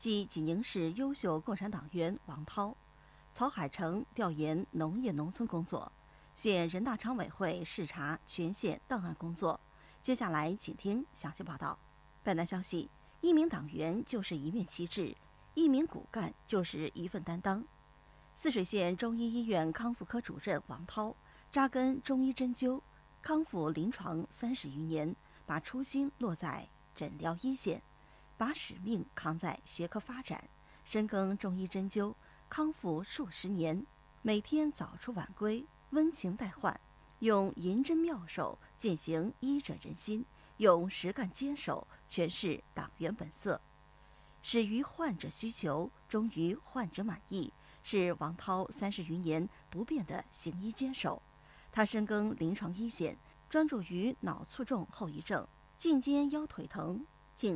即济宁市优秀共产党员王涛。曹海成调研农业农村工作，县人大常委会视察全县档案工作。接下来请听详细报道。本台消息：一名党员就是一面旗帜，一名骨干就是一份担当。泗水县中医医院康复科主任王涛扎根中医针灸、康复临床30余年，把初心落在诊疗一线，把使命扛在学科发展，深耕中医针灸康复数十年，每天早出晚归，温情待患，用银针妙手践行医者仁心，用实干坚守诠释党员本色，始于患者需求，终于患者满意，是王涛30余年不变的行医坚守。他深耕临床一线，专注于脑卒中后遗症、颈肩腰腿疼、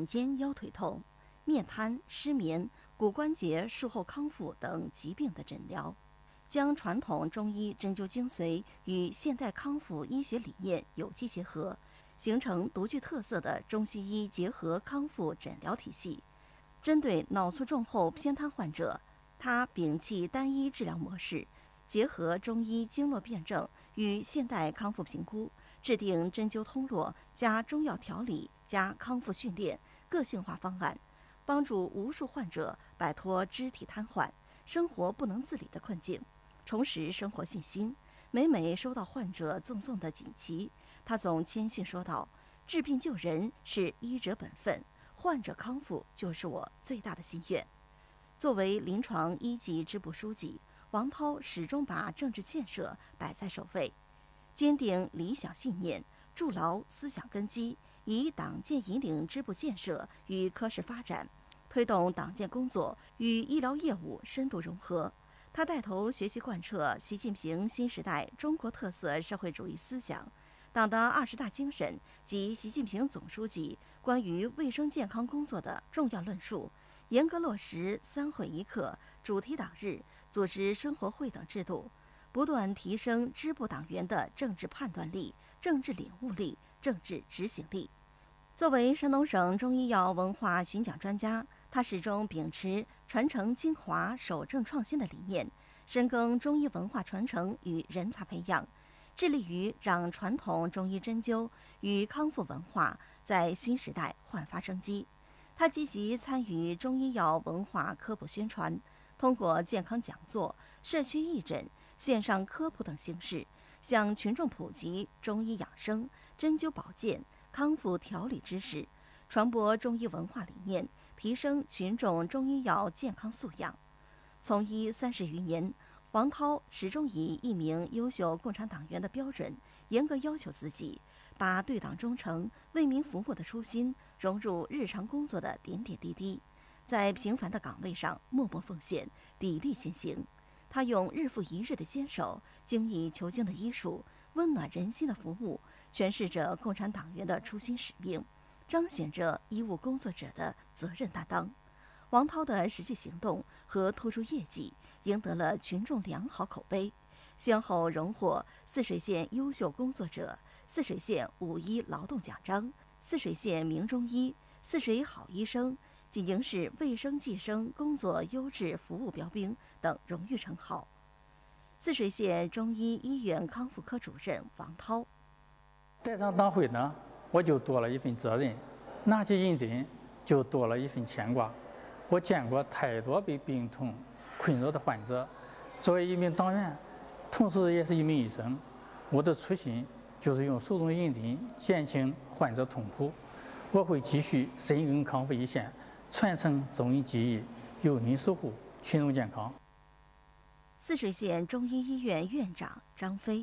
面瘫、失眠、骨关节术后康复等疾病的诊疗，将传统中医针灸精髓与现代康复医学理念有机结合，形成独具特色的中西医结合康复诊疗体系。针对脑卒中后偏瘫患者，他摒弃单一治疗模式，结合中医经络辩证与现代康复评估，制定针灸通络加中药调理加康复训练个性化方案，帮助无数患者摆脱肢体瘫痪、生活不能自理的困境，重拾生活信心。每收到患者赠送的锦旗，他总谦逊说道：“治病救人是医者本分，患者康复就是我最大的心愿。”作为临床一级支部书记，王涛始终把政治建设摆在首位，坚定理想信念，筑牢思想根基，以党建引领支部建设与科室发展，推动党建工作与医疗业务深度融合。他带头学习贯彻习近平新时代中国特色社会主义思想、党的20大精神及习近平总书记关于卫生健康工作的重要论述，严格落实3会1课、主题党日、组织生活会等制度，不断提升支部党员的政治判断力、政治领悟力、政治执行力。作为山东省中医药文化巡讲专家，他始终秉持传承精华、守正创新的理念，深耕中医文化传承与人才培养，致力于让传统中医针灸与康复文化在新时代焕发生机。他积极参与中医药文化科普宣传，通过健康讲座、社区义诊、线上科普等形式，向群众普及中医养生、针灸保健、康复调理知识，传播中医文化理念，提升群众中医药健康素养。从医30余年，王涛始终以一名优秀共产党员的标准，严格要求自己，把对党忠诚、为民服务的初心融入日常工作的点点滴滴，在平凡的岗位上默默奉献、砥砺前行。他用日复一日的坚守、精益求精的医术、温暖人心的服务，诠释着共产党员的初心使命，彰显着医务工作者的责任担当。王涛的实际行动和突出业绩赢得了群众良好口碑，先后荣获泗水县优秀工作者、泗水县5一劳动奖章、泗水县名中医、泗水好医生、济宁市卫生计生工作优质服务标兵等荣誉称号。泗水县中医医院康复科主任王涛： 带上党徽呢，我就多了一份责任；拿起银针，就多了一份牵挂。我见过太多被病痛困扰的患者，作为一名党员，同时也是一名医生，我的初心就是用手中银针减轻患者痛苦。我会继续深耕康复一线，传承中医技艺，用心守护群众健康。 泗水县中医医院院长张飞：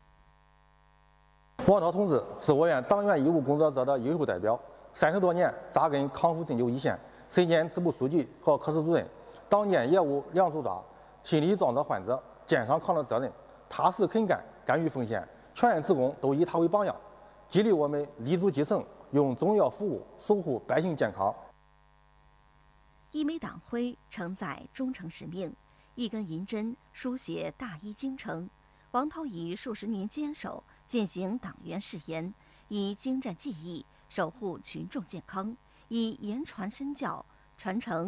王涛同志是我院党员医务工作者的优秀代表，30多年扎根康复针灸一线，身兼支部书记和科室主任，党建业务两手抓，心理装着患者，肩上扛着责任，踏实肯干，甘于奉献，全院职工都以他为榜样，激励我们立足基层，用中药服务守护百姓健康。 一枚党徽承载忠诚使命，一根银针书写大医精诚。王涛以数十年坚守践行党员誓言，以精湛技艺守护群众健康，以言传身教，传承